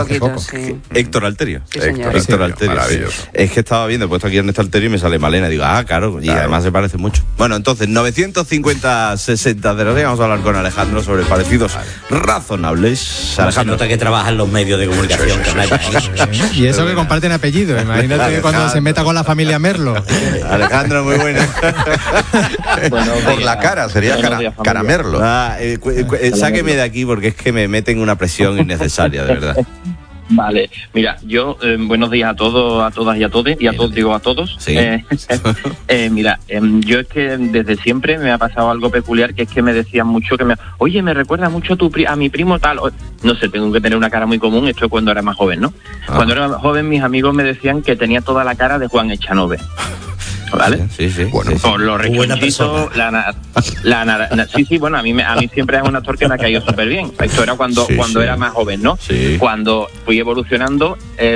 Poquito, sí. Héctor Alterio. Sí, señor. Héctor Alterio. Maravilloso. Es que estaba viendo, he puesto aquí Ernesto Alterio y me sale Malena. Digo, claro, y además se parece mucho. Bueno, entonces, 950-60-06. Vamos a hablar con Alejandro sobre parecidos razonables. Se Alejandro. nota que trabaja en los medios de comunicación. Y eso que comparten apellido. Imagínate cuando se meta con la familia Merlo. Alejandro, muy buena. Por la cara, sería caramerlo. Sáqueme de aquí porque es que me meten una presión innecesaria, de verdad. Vale, mira, yo, buenos días a todos, a todas y a todos, y a todos digo a todos. Sí. Mira, yo es que desde siempre me ha pasado algo peculiar, que es que me decían mucho oye, me recuerda mucho a mi primo tal, no sé, tengo que tener una cara muy común, esto es cuando era más joven, ¿no? Cuando era más joven mis amigos me decían que tenía toda la cara de Juan Echanove. ¿Vale? Sí. Bueno, por los rechonchitos, sí, bueno, a mí siempre es un actor que me ha caído súper bien. Esto era cuando era más joven, ¿no? Sí. Cuando fui evolucionando,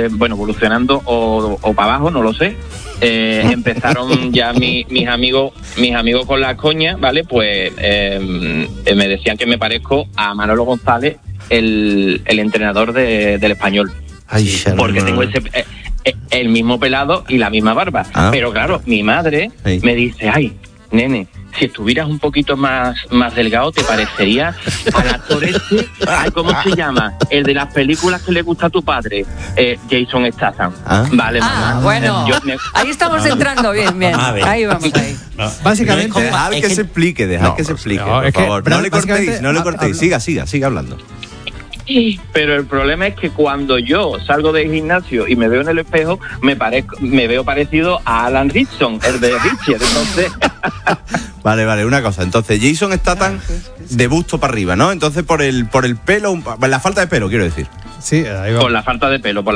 o para abajo, no lo sé. Empezaron ya mis amigos con la coña, ¿vale? Pues me decían que me parezco a Manolo González, el entrenador del Español. Ay, porque tengo el mismo pelado y la misma barba. Pero claro, mi madre me dice, ay, nene, si estuvieras un poquito más delgado, te parecería al actor este, ¿cómo se llama? El de las películas que le gusta a tu padre, Jason Statham. Vale, mamá. Bueno, ahí estamos entrando bien. Ahí vamos, ahí. Básicamente, dejad que se explique, por favor. No le cortéis, siga hablando. Pero el problema es que cuando yo salgo del gimnasio y me veo en el espejo, me veo parecido a Alan Ritchson, el de Richard. Entonces Vale, una cosa. Entonces, Jason Statham de busto para arriba, ¿no? Entonces, por el pelo, la falta de pelo, quiero decir. Sí, ahí va. Por la falta de pelo,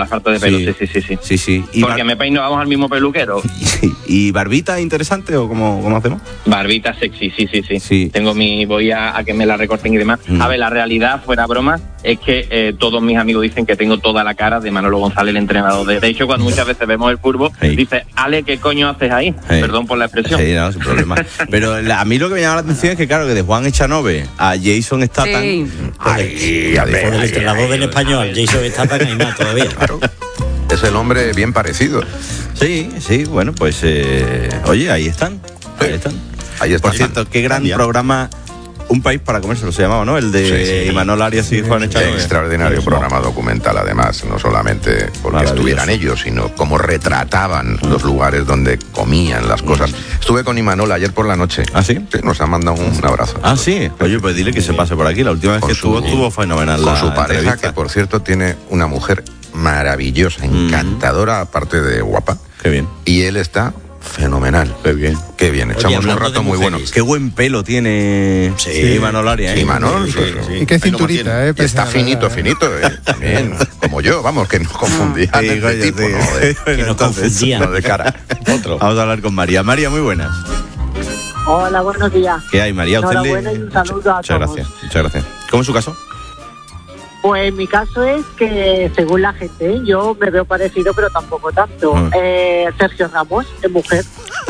Sí. Porque me peino, vamos al mismo peluquero. ¿Y barbita interesante o cómo hacemos? Barbita sexy, sí. Voy a que me la recorten y demás. A ver, la realidad, fuera broma, es que todos mis amigos dicen que tengo toda la cara de Manolo González, el entrenador. De hecho, cuando muchas veces vemos el fútbol, dice, Ale, ¿qué coño haces ahí? Perdón por la expresión. Sí, no, sin problema. Pero a mí lo que me llama la atención es que, claro, que de Juan Echanove a Jason Statham... Sí. Por el entrenador del Español, Jason Statham, hay más todavía. Claro. Es el hombre bien parecido. Sí, bueno, pues... oye, ahí están. Por cierto, qué gran programa... Un país para comérselo se llamaba, ¿no? El de Imanol Arias y Juan Echanove. Extraordinario programa documental, además, no solamente porque estuvieran ellos, sino cómo retrataban los lugares donde comían las cosas. Estuve con Imanol ayer por la noche. ¿Ah, sí? Sí, nos ha mandado un abrazo. Ah, sí. Oye, pues dile que se pase por aquí. La última vez que estuvo fenomenal. Con su pareja, entrevista. que por cierto tiene una mujer maravillosa, encantadora, aparte de guapa. Qué bien. Y él está fenomenal. Qué bien. Echamos un rato muy bueno. Qué buen pelo tiene Imanol Arias. Sí, Imanol. Y qué cinturita, y está finito, también. Como yo, vamos, que nos confundían de tipo, que nos confundían. No de cara. Otro. Vamos a hablar con María. María, muy buenas. Hola, buenos días. ¿Qué hay, María? Enhorabuena y un saludo a todos. Muchas gracias. ¿Cómo es su caso? Pues mi caso es que, según la gente, yo me veo parecido, pero tampoco tanto. Sergio Ramos, es mujer.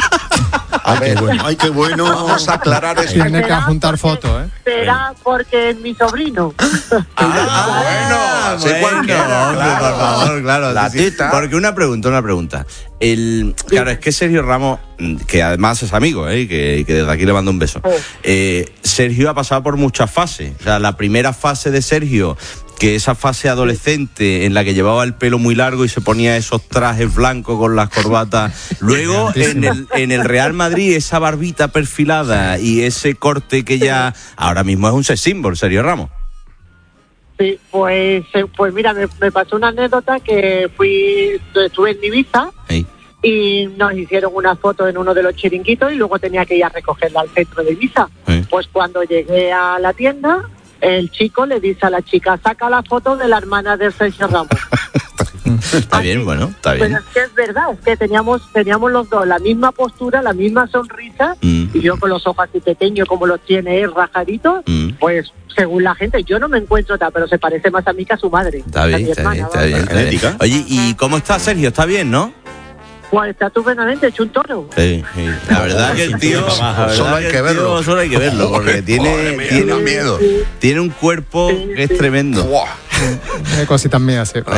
Ay, qué bueno. Vamos a aclarar eso. Tiene que juntar fotos, Será porque es mi sobrino. Sé cuál que era, claro, por favor, claro. La tita. Porque una pregunta. Claro, es que Sergio Ramos, que además es amigo, que desde aquí le mando un beso. Sergio ha pasado por muchas fases. O sea, la primera fase de Sergio, que esa fase adolescente en la que llevaba el pelo muy largo y se ponía esos trajes blancos con las corbatas. Luego, en el Real Madrid, esa barbita perfilada y ese corte que ya ahora mismo es un sex symbol, Sergio Ramos. Sí, pues mira, me pasó una anécdota que estuve en Ibiza y nos hicieron una foto en uno de los chiringuitos y luego tenía que ir a recogerla al centro de Ibiza. Pues cuando llegué a la tienda, el chico le dice a la chica, saca la foto de la hermana de Sergio Ramos. Está bien, está bien. Pero es que es verdad, es que teníamos los dos la misma postura, la misma sonrisa, y yo con los ojos así pequeños como los tiene él, rajaditos, pues según la gente, yo no me encuentro tal, pero se parece más a mí que a su madre. Está bien. Oye, ¿y cómo está Sergio? ¿Está bien, no? Pues está estupendamente hecho un toro. Sí. La verdad que el tío... Solo hay que verlo. Porque tiene miedo. Tiene un cuerpo que es tremendo. Cositas mías, sí.